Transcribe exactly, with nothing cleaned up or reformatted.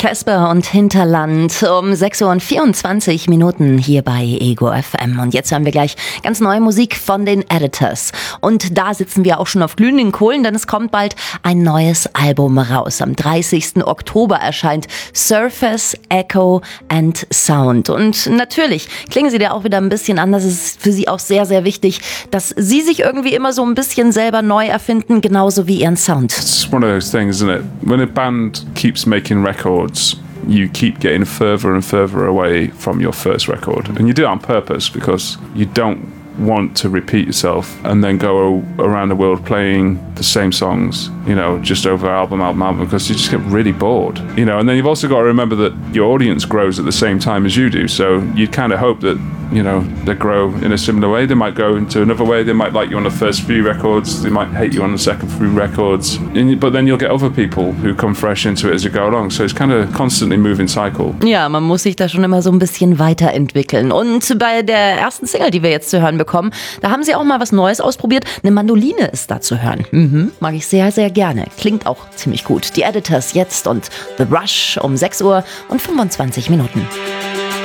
Casper und Hinterland um sechs Uhr und vierundzwanzig Minuten hier bei Ego F M. Und jetzt hören wir gleich ganz neue Musik von den Editors. Und da sitzen wir auch schon auf glühenden Kohlen, denn es kommt bald ein neues Album raus. Am dreißigsten Oktober erscheint Surface, Echo and Sound. Und natürlich klingen sie da auch wieder ein bisschen anders. Es ist für sie auch sehr, sehr wichtig, dass sie sich irgendwie immer so ein bisschen selber neu erfinden, genauso wie ihren Sound. It's one of those things, isn't it? When a band keeps making records, you keep getting further and further away from your first record. And you do it on purpose because you don't want to repeat yourself and then go around the world playing the same songs, you know, just over album, album, album, because you just get really bored, you know. And then you've also got to remember that your audience grows at the same time as you do. So you kind of hope that, you know, they grow in a similar way. They might go into another way. They might like you on the first few records. They might hate you on the second few records. And, but then you'll get other people who come fresh into it as you go along. So it's kind of constantly moving cycle. Ja, man muss sich da schon immer so ein bisschen weiterentwickeln. Und bei der ersten Single, die wir jetzt zu hören bekommen, da haben sie auch mal was Neues ausprobiert. Eine Mandoline ist da zu hören. Mhm, mag ich sehr, sehr gerne. Klingt auch ziemlich gut. Die Editors jetzt und The Rush um sechs Uhr und fünfundzwanzig Minuten.